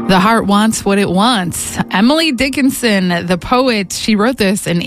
The heart wants what it wants. Emily Dickinson, the poet, she wrote this in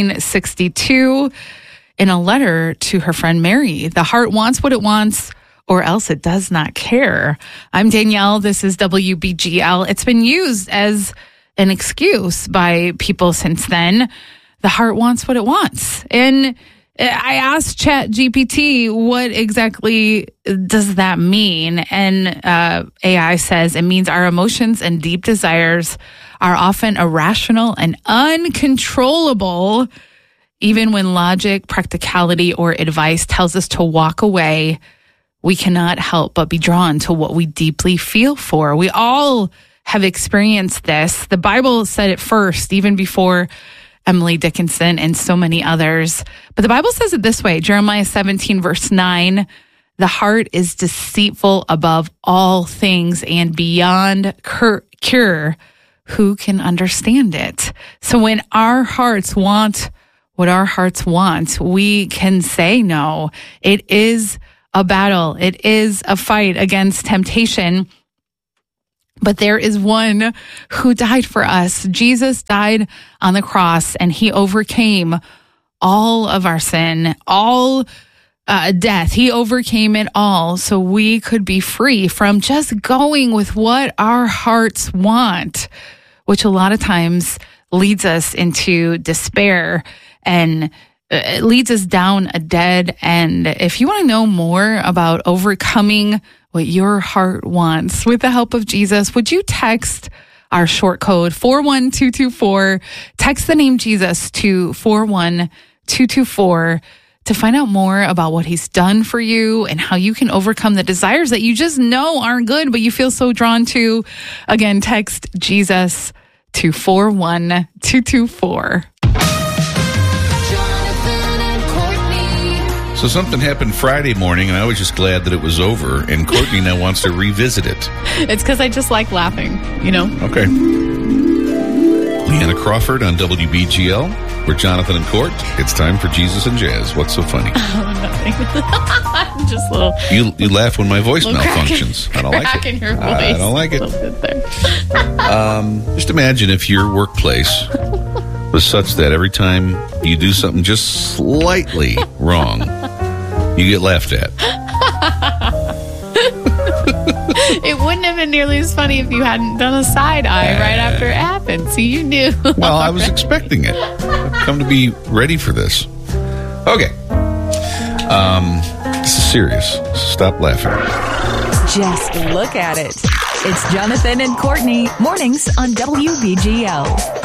1862 in a letter to her friend Mary. The heart wants what it wants, or else it does not care. I'm Danielle. This is WBGL. It's been used as an excuse by people since then. The heart wants what it wants. And I asked ChatGPT, what exactly does that mean? And AI says it means our emotions and deep desires are often irrational and uncontrollable. Even when logic, practicality, or advice tells us to walk away, we cannot help but be drawn to what we deeply feel for. We all have experienced this. The Bible said it first, even before Emily Dickinson and so many others. But the Bible says it this way, Jeremiah 17, verse 9, the heart is deceitful above all things and beyond cure. Who can understand it? So when our hearts want what our hearts want, we can say no. It is a battle. It is a fight against temptation. But there is one who died for us. Jesus died on the cross, and he overcame all of our sin, all death. He overcame it all so we could be free from just going with what our hearts want, which a lot of times leads us into despair and it leads us down a dead end. If you want to know more about overcoming what your heart wants with the help of Jesus, would you text our short code 41224, text the name Jesus to 41224 to find out more about what he's done for you and how you can overcome the desires that you just know aren't good, but you feel so drawn to. Again, text Jesus to 41224. So something happened Friday morning, and I was just glad that it was over, and Courtney now wants to revisit it. It's because I just like laughing, you know? Okay. Leanna Crawford on WBGL. We're Jonathan and Court. It's time for Jesus and Jazz. What's so funny? Nothing. Just a little... You laugh when my voice malfunctions. I don't like it. Crack in your voice. I don't like it. A little bit there. Just imagine if your workplace was such that every time you do something just slightly wrong, you get laughed at. It wouldn't have been nearly as funny if you hadn't done a side eye right after it happened. So you knew. Well, I was expecting it. I've come to be ready for this. Okay. This is serious. Stop laughing. Just look at it. It's Jonathan and Courtney, mornings on WBGL.